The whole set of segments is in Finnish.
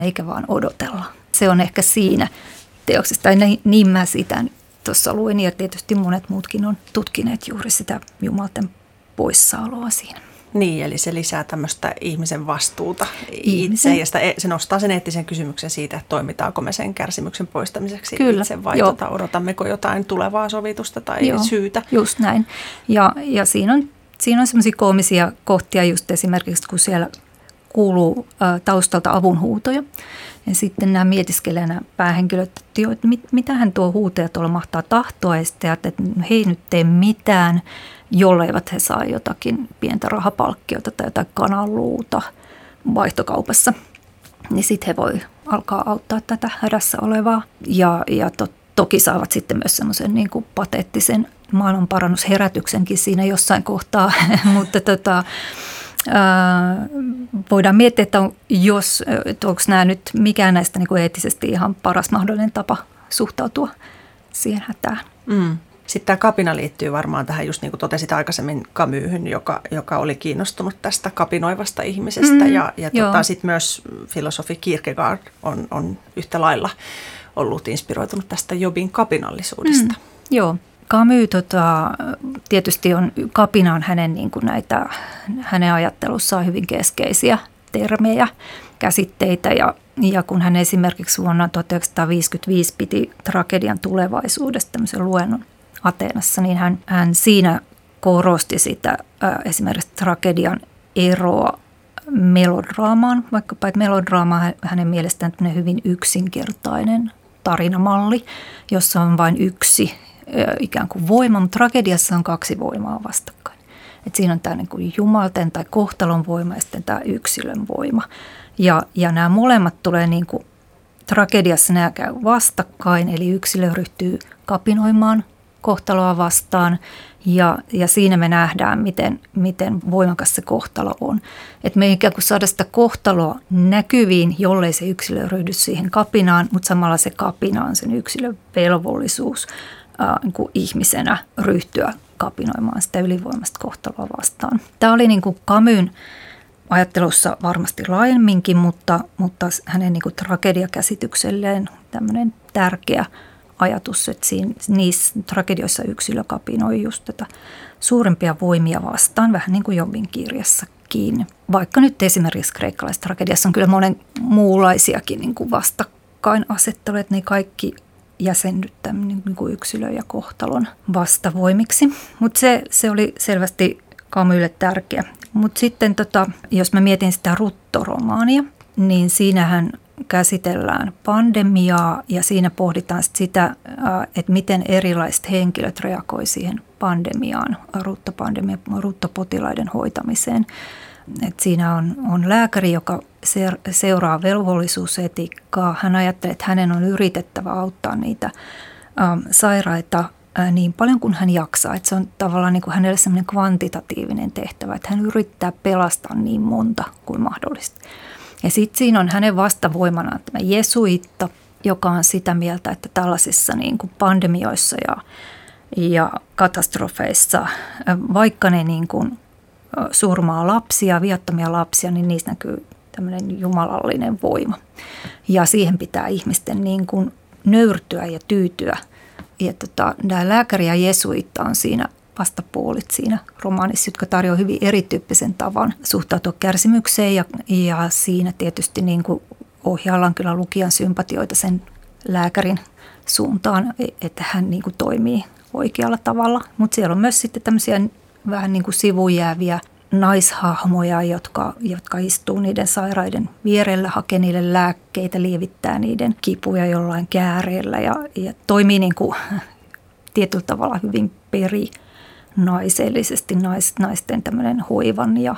eikä vaan odotella. Se on ehkä siinä teoksessa, tai niin mä sitä tuossa luin, ja tietysti monet muutkin on tutkineet juuri sitä Jumalten poissaoloa siinä. Niin, eli se lisää tämmöistä ihmisen vastuuta itse, ja se nostaa sen eettisen kysymyksen siitä, että toimitaanko me sen kärsimyksen poistamiseksi itse, vai odotammeko jotain tulevaa sovitusta tai syytä. Just näin. Ja siinä on semmoisia koomisia kohtia just esimerkiksi, kun siellä kuuluu taustalta avunhuutoja. Ja sitten nämä mietiskelee nämä päähenkilöt, että mitä hän tuo huutaja tuolla mahtaa tahtoa, ja sitten että he ei nyt tee mitään, jolleivät he saa jotakin pientä rahapalkkiota tai jotain kananluuta vaihtokaupassa. Niin sitten he voi alkaa auttaa tätä hädässä olevaa. Ja toki saavat sitten myös semmoisen niin kuin pateettisen maailmanparannusherätyksenkin siinä jossain kohtaa, mutta voidaan miettiä, että onko nämä nyt mikään näistä niin kuin eettisesti ihan paras mahdollinen tapa suhtautua siihen hätään. Sitten tämä kapina liittyy varmaan tähän, just niin kuin totesit aikaisemmin, Camushyn, joka oli kiinnostunut tästä kapinoivasta ihmisestä. Ja sitten myös filosofi Kierkegaard on yhtä lailla ollut inspiroitunut tästä Jobin kapinallisuudesta. Joo. Camus tietysti kapina on hänen ajattelussaan hyvin keskeisiä termejä, käsitteitä, ja kun hän esimerkiksi vuonna 1955 piti tragedian tulevaisuudesta tämmöisen luennon Ateenassa, niin hän siinä korosti sitä esimerkiksi tragedian eroa melodraamaan, vaikkapa että melodraama on hänen mielestään hyvin yksinkertainen tarinamalli, jossa on vain yksi ikään kuin voima, mutta tragediassa on kaksi voimaa vastakkain. Et siinä on tämä niin kuin jumalten tai kohtalon voima ja sitten tämä yksilön voima. Ja nämä molemmat tulee niin kuin tragediassa, nämä käy vastakkain, eli yksilö ryhtyy kapinoimaan kohtaloa vastaan, ja siinä me nähdään, miten voimakas se kohtalo on. Että me ei ikään kuin saada sitä kohtaloa näkyviin, jollei se yksilö ryhdy siihen kapinaan, mutta samalla se kapina on sen yksilön velvollisuus niin kuin ihmisenä ryhtyä kapinoimaan sitä ylivoimasta kohtaloa vastaan. Tämä oli niin kuin Camusin ajattelussa varmasti laajemminkin, mutta hänen niin kuin tragediakäsitykselleen tämmöinen tärkeä ajatus, että niissä tragedioissa yksilö kapinoi just tätä suurempia voimia vastaan, vähän niin kuin Jobin kirjassakin. Vaikka nyt esimerkiksi kreikkalaisessa tragediassa on kyllä monen muunlaisiakin niin kuin vastakkainasetteluja, että ne kaikki jäsennyttää niin kuin yksilön ja kohtalon vastavoimiksi. Mutta se oli selvästi Camusille tärkeä. Mutta sitten jos mä mietin sitä Rutto-romaania, niin siinähän käsitellään pandemiaa ja siinä pohditaan sitä, että miten erilaiset henkilöt reagoi siihen pandemiaan, ruttopotilaiden hoitamiseen. Et siinä on lääkäri, joka seuraa velvollisuusetiikkaa. Hän ajattelee, että hänen on yritettävä auttaa niitä sairaita niin paljon kuin hän jaksaa. Että se on tavallaan niin kuin hänelle sellainen kvantitatiivinen tehtävä, että hän yrittää pelastaa niin monta kuin mahdollista. Ja sitten siinä on hänen vastavoimanaan tämä jesuitta, joka on sitä mieltä, että tällaisissa niin kuin pandemioissa ja katastrofeissa, vaikka ne niin kuin surmaa lapsia, viattomia lapsia, niin niissä näkyy tämmöinen jumalallinen voima. Ja siihen pitää ihmisten niin kuin nöyrtyä ja tyytyä. Ja tämä lääkäri ja jesuitta on siinä vastapuolit siinä romaanissa, jotka tarjoaa hyvin erityyppisen tavan suhtautua kärsimykseen. Ja siinä tietysti niin kuin ohjaalla on kyllä lukijan sympatioita sen lääkärin suuntaan, että hän niin kuin toimii oikealla tavalla. Mutta siellä on myös sitten tämmöisiä vähän niin kuin sivujääviä naishahmoja, jotka istuu niiden sairaiden vierellä, hakee niille lääkkeitä, lievittää niiden kipuja jollain kääreellä ja toimii niin kuin tietyllä tavalla hyvin perinaisellisesti naisten tämmöinen hoivan ja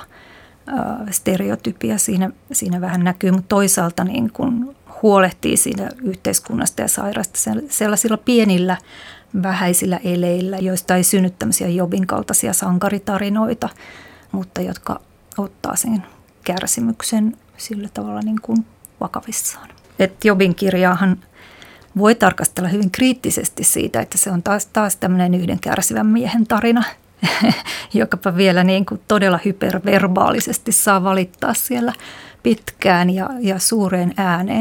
stereotypia siinä vähän näkyy, mutta toisaalta niin kuin huolehtii siitä yhteiskunnasta ja sairaasta sellaisilla pienillä vähäisillä eleillä, joista ei synny tämmöisiä Jobin kaltaisia sankaritarinoita, mutta jotka ottaa sen kärsimyksen sillä tavalla niin kuin vakavissaan. Et Jobin kirjaahan voi tarkastella hyvin kriittisesti siitä, että se on taas tämmöinen yhden kärsivän miehen tarina, jokapa vielä niin kuin todella hyperverbaalisesti saa valittaa siellä pitkään ja suureen ääneen.